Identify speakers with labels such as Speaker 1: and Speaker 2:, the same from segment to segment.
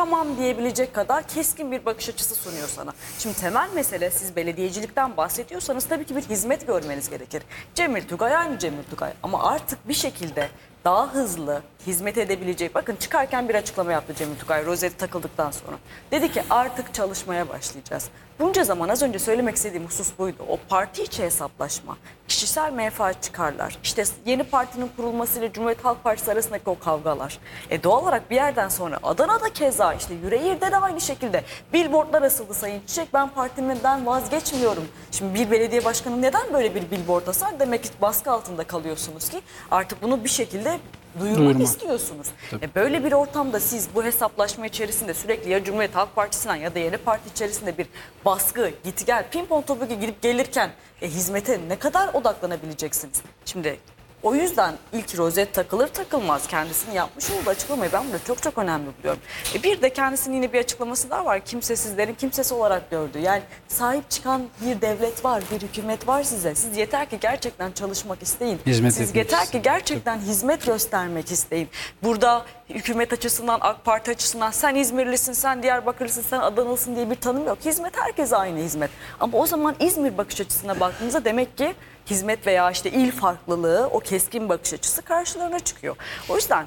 Speaker 1: tamam diyebilecek kadar keskin bir bakış açısı sunuyor sana. Şimdi temel mesele, siz belediyecilikten bahsediyorsanız tabii ki bir hizmet görmeniz gerekir. Cemil Tugay aynı Cemil Tugay ama artık bir şekilde daha hızlı hizmet edebilecek. Bakın çıkarken bir açıklama yaptı Cemil Tugay rozeti takıldıktan sonra. Dedi ki artık çalışmaya başlayacağız. Bunca zaman az önce söylemek istediğim husus buydu. O parti içi hesaplaşma, kişisel menfaat çıkarlar, işte yeni partinin kurulmasıyla Cumhuriyet Halk Partisi arasındaki o kavgalar. Doğal olarak bir yerden sonra Adana'da keza, işte Yüreğir'de de aynı şekilde billboardlar asıldı Sayın Çiçek. Ben partimden vazgeçmiyorum. Şimdi bir belediye başkanı neden böyle bir billboard asar? Demek ki baskı altında kalıyorsunuz ki artık bunu bir şekilde duyurmak istiyorsunuz. Böyle bir ortamda siz bu hesaplaşma içerisinde sürekli ya Cumhuriyet Halk Partisi'nden ya da yeni parti içerisinde bir baskı, git gel, pimpon topu gidip gelirken hizmete ne kadar odaklanabileceksiniz? Şimdi o yüzden ilk rozet takılır takılmaz kendisinin yapmış olduğu açıklamayı ben burada çok önemli buluyorum. Bir de kendisinin yine bir açıklaması daha var. Kimsesizlerin kimsesi olarak gördü. Yani sahip çıkan bir devlet var, bir hükümet var size. Siz yeter ki gerçekten çalışmak isteyin. Siz yeter ki gerçekten hizmet göstermek isteyin. Burada hükümet açısından, AK Parti açısından sen İzmirlisin, sen Diyarbakırlısın, sen Adanalısın diye bir tanım yok. Hizmet herkese aynı hizmet. Ama o zaman İzmir bakış açısına baktığımızda demek ki hizmet veya işte il farklılığı, o keskin bakış açısı karşılarına çıkıyor. O yüzden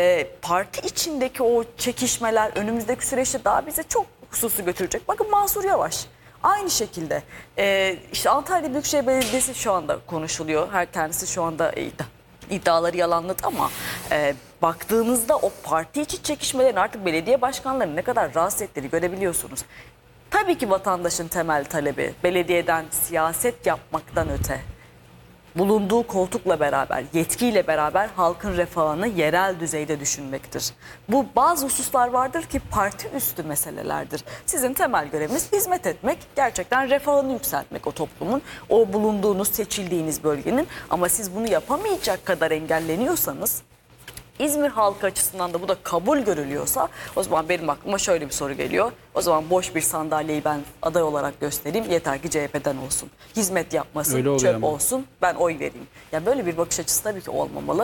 Speaker 1: parti içindeki o çekişmeler önümüzdeki süreçte daha bize çok hususu götürecek. Bakın Mansur Yavaş aynı şekilde işte Antalya Büyükşehir Belediyesi şu anda konuşuluyor. Her kendisi şu anda iddiaları yalanladı ama baktığınızda o parti içi çekişmelerin artık belediye başkanlarını ne kadar rahatsız ettiğini görebiliyorsunuz. Tabii ki vatandaşın temel talebi belediyeden siyaset yapmaktan öte, bulunduğu koltukla beraber, yetkiyle beraber halkın refahını yerel düzeyde düşünmektir. Bu bazı hususlar vardır ki parti üstü meselelerdir. Sizin temel göreviniz hizmet etmek, gerçekten refahını yükseltmek o toplumun, o bulunduğunuz, seçildiğiniz bölgenin. Ama siz bunu yapamayacak kadar engelleniyorsanız, İzmir halkı açısından da bu da kabul görülüyorsa o zaman benim aklıma şöyle bir soru geliyor. O zaman boş bir sandalyeyi ben aday olarak göstereyim, yeter ki CHP'den olsun. Hizmet yapmasın, çöp olsun, ben oy vereyim. Yani böyle bir bakış açısı tabii ki olmamalı.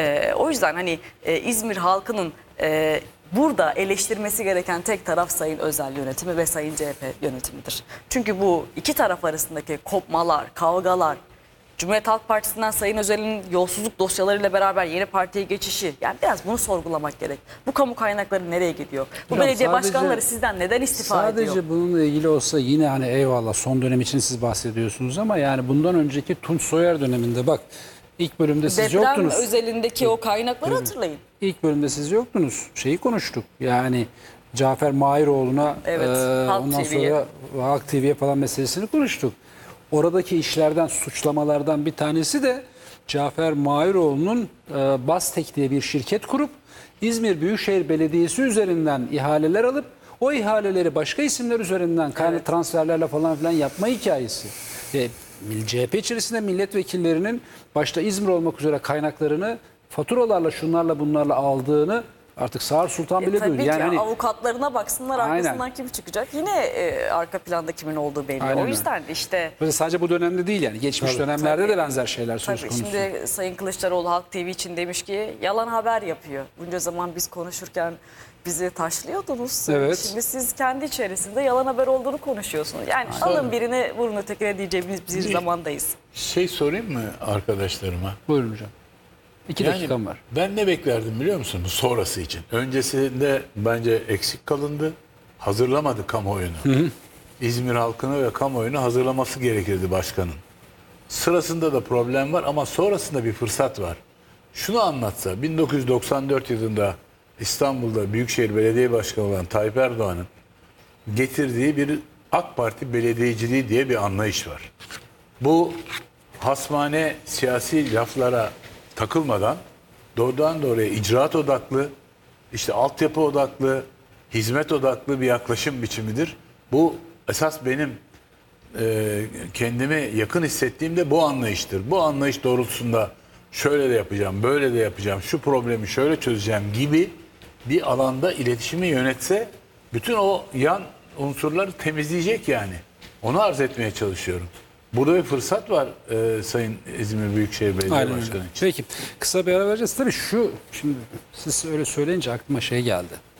Speaker 1: O yüzden hani İzmir halkının burada eleştirmesi gereken tek taraf Sayın Özel yönetimi ve Sayın CHP yönetimidir. Çünkü bu iki taraf arasındaki kopmalar, kavgalar, Cumhuriyet Halk Partisi'nden Sayın Özel'in yolsuzluk dosyalarıyla beraber yeni partiye geçişi, yani biraz bunu sorgulamak gerek. Bu kamu kaynakları nereye gidiyor? Bu belediye başkanları sizden neden istifa ediyor?
Speaker 2: Sadece bununla ilgili olsa yine hani eyvallah, son dönem için siz bahsediyorsunuz ama yani bundan önceki Tunç Soyer döneminde bak, ilk bölümde siz yoktunuz.
Speaker 1: Deprem özelindeki o kaynakları hatırlayın.
Speaker 2: İlk bölümde siz yoktunuz. Şeyi konuştuk. Yani Cafer Mahiroğlu'na ondan sonra Halk TV'ye falan meselesini konuştuk. Oradaki işlerden, suçlamalardan bir tanesi de Cafer Mahiroğlu'nun Bastek diye bir şirket kurup İzmir Büyükşehir Belediyesi üzerinden ihaleler alıp o ihaleleri başka isimler üzerinden transferlerle falan filan yapma hikayesi. CHP içerisinde milletvekillerinin başta İzmir olmak üzere kaynaklarını faturalarla, şunlarla bunlarla aldığını artık Sağır Sultan bile duydu.
Speaker 1: Tabii
Speaker 2: yani
Speaker 1: ki
Speaker 2: hani,
Speaker 1: avukatlarına baksınlar, arkasından kim çıkacak? Yine arka planda kimin olduğu belli.
Speaker 2: Aynen
Speaker 1: o yüzden işte...
Speaker 2: Sadece bu dönemde değil yani. Geçmiş dönemlerde de benzer şeyler söz konusu.
Speaker 1: Şimdi Sayın Kılıçdaroğlu Halk TV için demiş ki yalan haber yapıyor. Bunca zaman biz konuşurken bizi taşlıyordunuz.
Speaker 2: Evet.
Speaker 1: Şimdi siz kendi içerisinde yalan haber olduğunu konuşuyorsunuz. Yani alın birini vurun ötekine diyeceğimiz bir zamandayız.
Speaker 3: Şey sorayım mı arkadaşlarıma?
Speaker 2: Buyurun hocam. 2 dakikam var.
Speaker 3: Ben ne beklerdim biliyor musun bu sonrası için? Öncesinde bence eksik kalındı. Hazırlamadı kamuoyunu. İzmir halkını ve kamuoyunu hazırlaması gerekirdi başkanın. Sırasında da problem var ama sonrasında bir fırsat var. Şunu anlatsa, 1994 yılında İstanbul'da Büyükşehir Belediye Başkanı olan Tayyip Erdoğan'ın getirdiği bir AK Parti belediyeciliği diye bir anlayış var. Bu hasmane siyasi laflara takılmadan doğrudan doğruya icraat odaklı, işte altyapı odaklı, hizmet odaklı bir yaklaşım biçimidir. Bu esas benim kendimi yakın hissettiğim de bu anlayıştır. Bu anlayış doğrultusunda şöyle de yapacağım, böyle de yapacağım, şu problemi şöyle çözeceğim gibi bir alanda iletişimi yönetse bütün o yan unsurları temizleyecek yani. Onu arz etmeye çalışıyorum. Burada bir fırsat var Sayın İzmir Büyükşehir Belediye Başkanı için.
Speaker 2: Peki kısa bir ara vereceğiz. Tabii şimdi siz öyle söyleyince aklıma şey geldi.